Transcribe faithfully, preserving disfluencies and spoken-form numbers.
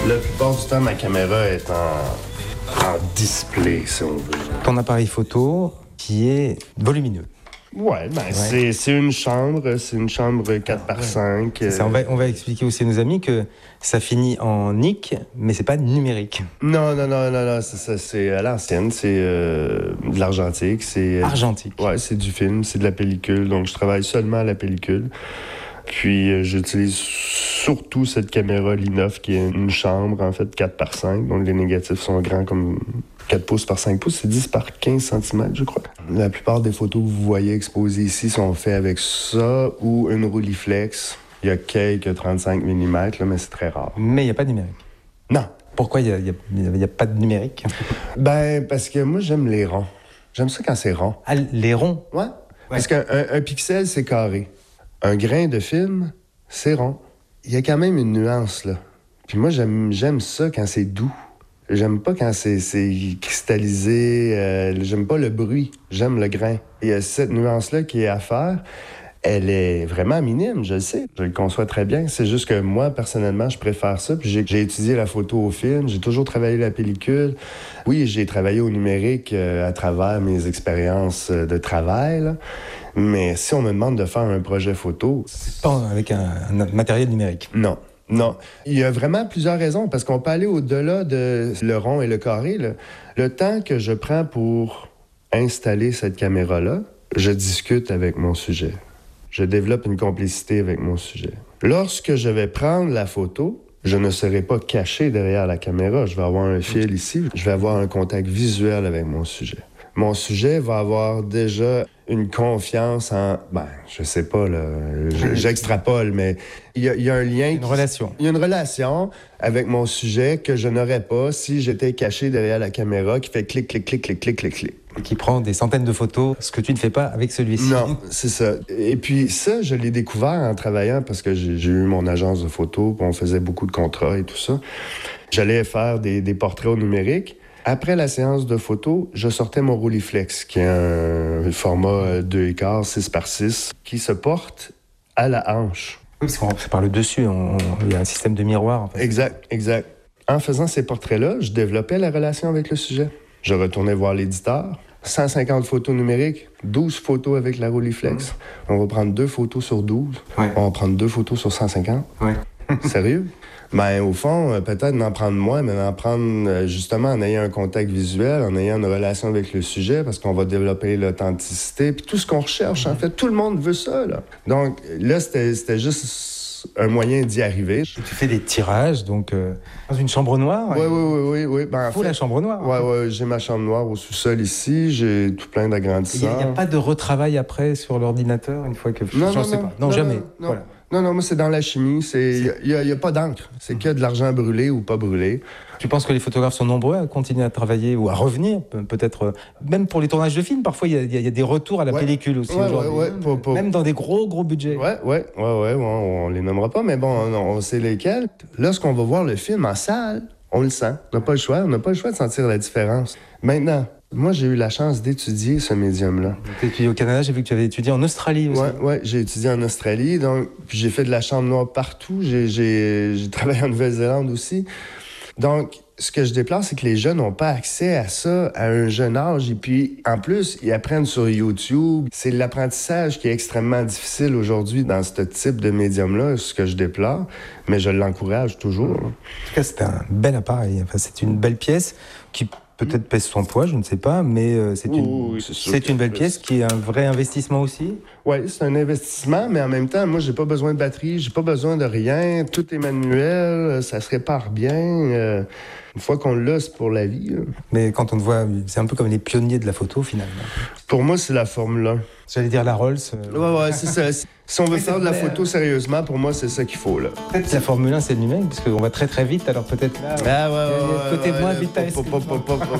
La plupart du temps, ma caméra est en, en display, si on veut. Ton appareil photo qui est volumineux. Ouais, ben Ouais. C'est, c'est une chambre, c'est une chambre quatre par cinq. C'est ça, on, va, on va expliquer aussi à nos amis que ça finit en nick, mais c'est pas numérique. Non, non, non, non, non, c'est ça, c'est à l'ancienne, c'est euh, de l'argentique, c'est... Argentique. Ouais, c'est du film, c'est de la pellicule, donc je travaille seulement à la pellicule. Puis euh, j'utilise surtout cette caméra L I neuf qui est une chambre, en fait, quatre par cinq, donc les négatifs sont grands comme quatre pouces par cinq pouces, c'est dix par quinze centimètres, je crois. La plupart des photos que vous voyez exposées ici sont faites avec ça ou une Rolleiflex. Il y a quelques trente-cinq millimètres, là, mais c'est très rare. Mais il n'y a pas de numérique. Non. Pourquoi il n'y a, a, a pas de numérique? Ben, parce que moi, j'aime les ronds. J'aime ça quand c'est rond. Ah, les ronds? Ouais. ouais. Parce qu'un un, un pixel, c'est carré. Un grain de film, c'est rond. Il y a quand même une nuance, là. Puis moi, j'aime, j'aime ça quand c'est doux. J'aime pas quand c'est, c'est cristallisé. Euh, j'aime pas le bruit. J'aime le grain. Il y a cette nuance-là qui est à faire. Elle est vraiment minime, je le sais. Je le conçois très bien. C'est juste que moi, personnellement, je préfère ça. Puis j'ai, j'ai étudié la photo au film. J'ai toujours travaillé la pellicule. Oui, j'ai travaillé au numérique euh, à travers mes expériences de travail, là. Mais si on me demande de faire un projet photo... C'est pas avec un, un matériel numérique. Non. Non. Il y a vraiment plusieurs raisons, parce qu'on peut aller au-delà de le rond et le carré. Là. Le temps que je prends pour installer cette caméra-là, je discute avec mon sujet. Je développe une complicité avec mon sujet. Lorsque je vais prendre la photo, je ne serai pas caché derrière la caméra. Je vais avoir un fil ici. Je vais avoir un contact visuel avec mon sujet. Mon sujet va avoir déjà une confiance en... Ben, je sais pas, là, j'extrapole, mais il y, y a un lien... Une qui, relation. Il y a une relation avec mon sujet que je n'aurais pas si j'étais caché derrière la caméra qui fait clic, clic, clic, clic, clic, clic, clic. Et qui prend des centaines de photos, ce que tu ne fais pas avec celui-ci. Non, c'est ça. Et puis ça, je l'ai découvert en travaillant parce que j'ai, j'ai eu mon agence de photos, on faisait beaucoup de contrats et tout ça. J'allais faire des, des portraits au numérique. Après la séance de photos, je sortais mon Rolleiflex, qui est un format deux quart, six par six, qui se porte à la hanche. Oui, parce qu'on fait par le dessus, on, on, il y a un système de miroir. En fait. Exact, exact. En faisant ces portraits-là, je développais la relation avec le sujet. Je retournais voir l'éditeur. cent cinquante photos numériques, douze photos avec la Rolleiflex. Mmh. On va prendre deux photos sur douze. Ouais. On va prendre deux photos sur cent cinquante. Ouais. Sérieux? Ben, au fond, peut-être d'en prendre moins, mais d'en prendre justement en ayant un contact visuel, en ayant une relation avec le sujet, parce qu'on va développer l'authenticité, puis tout ce qu'on recherche, en fait. Tout le monde veut ça, là. Donc, là, c'était, c'était juste un moyen d'y arriver. Et tu fais des tirages, donc, euh, dans une chambre noire? Oui, oui, oui, oui. oui. Ben, en Faut fait, la chambre noire. Oui, oui, j'ai ma chambre noire au sous-sol ici, j'ai tout plein d'agrandisseurs. Il n'y a, a pas de retravail après sur l'ordinateur, une fois que... Non, je non, sais non, pas. Non, non, jamais. Non, non. Voilà. Non, non, moi, c'est dans la chimie. Il n'y a, a, a pas d'encre. C'est qu'il y a de l'argent brûlé ou pas brûlé. Tu penses que les photographes sont nombreux à continuer à travailler ou à revenir? Peut-être, même pour les tournages de films, parfois, il y, y, y a des retours à la ouais. pellicule aussi ouais, aujourd'hui. Ouais, ouais, pour, pour... Même dans des gros, gros budgets. Oui, oui, oui, ouais, on ne les nommera pas, mais bon, on, on sait lesquels. Lorsqu'on va voir le film en salle, on le sent. On n'a pas le choix. On n'a pas le choix de sentir la différence. Maintenant, moi, j'ai eu la chance d'étudier ce médium-là. Et puis au Canada, j'ai vu que tu avais étudié en Australie aussi. Oui, ouais, j'ai étudié en Australie. Donc, puis j'ai fait de la chambre noire partout. J'ai, j'ai, j'ai travaillé en Nouvelle-Zélande aussi. Donc, ce que je déplore, c'est que les jeunes n'ont pas accès à ça à un jeune âge. Et puis, en plus, ils apprennent sur YouTube. C'est l'apprentissage qui est extrêmement difficile aujourd'hui dans ce type de médium-là, ce que je déplore. Mais je l'encourage toujours. En tout cas, c'est un bel appareil. Enfin, c'est une belle pièce qui... peut-être pèse son poids, je ne sais pas, mais euh, c'est, une, oui, c'est, c'est une belle pièce qui est un vrai investissement aussi. Oui, c'est un investissement, mais en même temps, moi, j'ai pas besoin de batterie, j'ai pas besoin de rien, tout est manuel, ça se répare bien. Euh, une fois qu'on l'a, c'est pour la vie. Là. Mais quand on te voit, c'est un peu comme les pionniers de la photo, finalement. Pour moi, c'est la Formule un. J'allais dire la Rolls. Euh... Ouais, ouais, c'est ça. Si on veut faire de la photo sérieusement, pour moi, c'est ça qu'il faut, là. Peut-être la Formule un, c'est le numérique, parce qu'on va très, très vite, alors peut-être là... Ah ouais, ouais, ouais, côté ouais, moins ouais, vitesse.